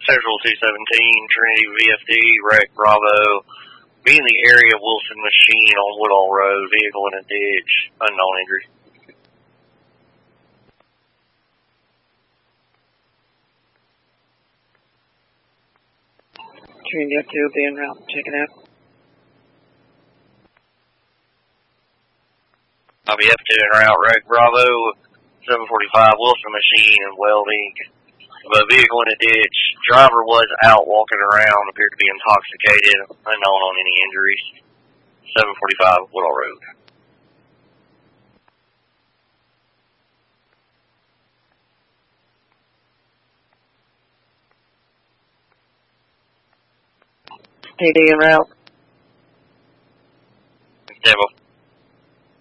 Central 217, Trinity VFD, Wreck Bravo. Be in the area of Wilson Machine on Woodall Road, vehicle in a ditch, unknown injury. Trinity F2 will be en route, check it out. I'll be F2 en route, Wreck Bravo, 745 Wilson Machine and welding. The vehicle in a ditch. Driver was out walking around, appeared to be intoxicated, unknown on any injuries. 745 Woodall Road. TD en route.